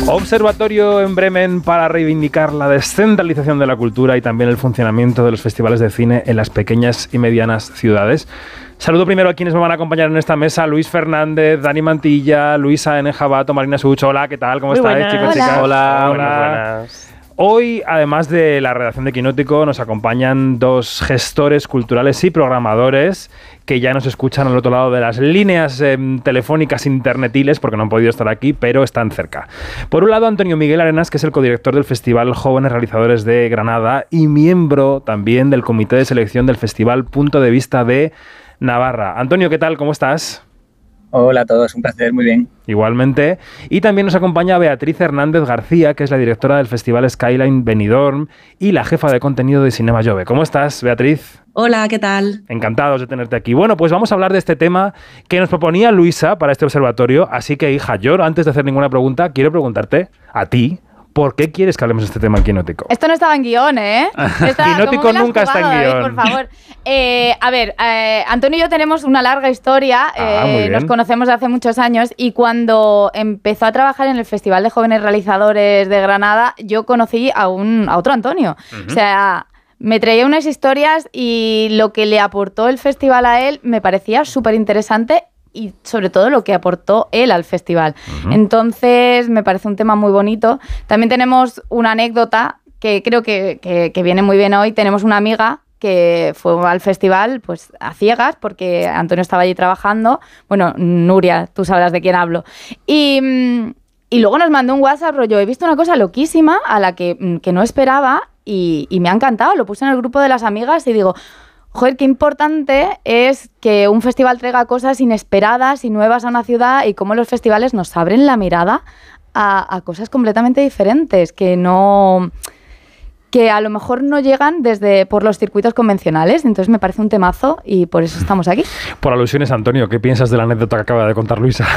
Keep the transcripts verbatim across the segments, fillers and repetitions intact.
Observatorio en Bremen para reivindicar la descentralización de la cultura y también el funcionamiento de los festivales de cine en las pequeñas y medianas ciudades. Saludo primero a quienes me van a acompañar en esta mesa: Luis Fernández, Dani Mantilla, Luisa N. Jabato, Marina Sucho. Hola, ¿qué tal? ¿Cómo Muy estáis, buenas. chicos, Hola. chicas? Hola, Hola. buenas. Hoy, además de la redacción de Quinótico, nos acompañan dos gestores culturales y programadores que ya nos escuchan al otro lado de las líneas eh, telefónicas internetiles, porque no han podido estar aquí, pero están cerca. Por un lado, Antonio Miguel Arenas, que es el codirector del Festival Jóvenes Realizadores de Granada y miembro también del comité de selección del Festival Punto de Vista de Navarra. Antonio, ¿qué tal? ¿Cómo estás? Hola a todos, un placer, muy bien. Igualmente. Y también nos acompaña Beatriz Hernández García, que es la directora del Festival Skyline Benidorm y la jefa de contenido de Cinema Jove. ¿Cómo estás, Beatriz? Hola, ¿qué tal? Encantados de tenerte aquí. Bueno, pues vamos a hablar de este tema que nos proponía Luisa para este observatorio. Así que, hija, yo antes de hacer ninguna pregunta, quiero preguntarte a ti, ¿por qué quieres que hablemos de este tema en Quinótico? Esto no estaba en guión, ¿eh? Estaba, Quinótico nunca jugado, está en guión. David, por favor. Eh, a ver, eh, Antonio y yo tenemos una larga historia. Ah, eh, muy bien. Nos conocemos de hace muchos años y cuando empezó a trabajar en el Festival de Jóvenes Realizadores de Granada, yo conocí a, un, a otro Antonio. Uh-huh. O sea, me traía unas historias y lo que le aportó el festival a él me parecía súper interesante. Y sobre todo lo que aportó él al festival. Uh-huh. Entonces, me parece un tema muy bonito. También tenemos una anécdota que creo que, que, que viene muy bien hoy. Tenemos una amiga que fue al festival pues a ciegas porque Antonio estaba allí trabajando. Bueno, Nuria, tú sabrás de quién hablo. Y, y luego nos mandó un WhatsApp rollo, he visto una cosa loquísima a la que, que no esperaba y, y me ha encantado. Lo puse en el grupo de las amigas y digo... Joder, qué importante es que un festival traiga cosas inesperadas y nuevas a una ciudad y cómo los festivales nos abren la mirada a, a cosas completamente diferentes que no... que a lo mejor no llegan desde por los circuitos convencionales. Entonces me parece un temazo y por eso estamos aquí. Por alusiones, Antonio, ¿qué piensas de la anécdota que acaba de contar Luisa?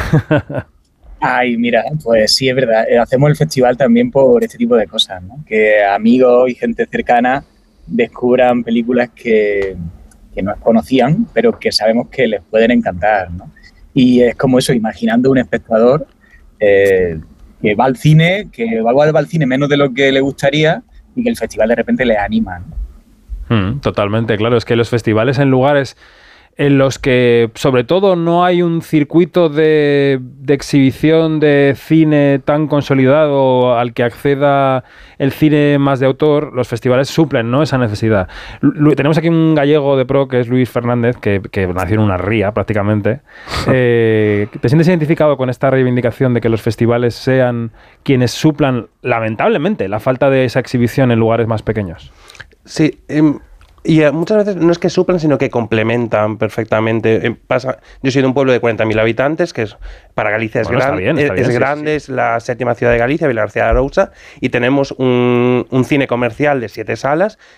Ay, mira, pues sí, es verdad. Hacemos el festival también por este tipo de cosas, ¿no? Que amigos y gente cercana descubran películas que, que no conocían, pero que sabemos que les pueden encantar, ¿no? Y es como eso, imaginando un espectador eh, que va al cine, que va al cine menos de lo que le gustaría y que el festival de repente le anima, ¿no? Mm, totalmente, claro. Es que los festivales en lugares en los que, sobre todo, no hay un circuito de, de exhibición de cine tan consolidado al que acceda el cine más de autor, los festivales suplen, ¿no?, esa necesidad. Lu- tenemos aquí un gallego de pro, que es Luis Fernández, que, que nació en una ría, prácticamente. Eh, ¿Te sientes identificado con esta reivindicación de que los festivales sean quienes suplan, lamentablemente, la falta de esa exhibición en lugares más pequeños? Sí, eh, y eh, muchas veces no es que suplan, sino que complementan perfectamente. Eh, pasa, yo soy de un pueblo de cuarenta mil habitantes, que es, para Galicia es, bueno, gran, está bien, está es, bien, es sí, grande, sí. es la séptima ciudad de Galicia, Vilagarcía de Arousa, y tenemos un, un cine comercial de siete salas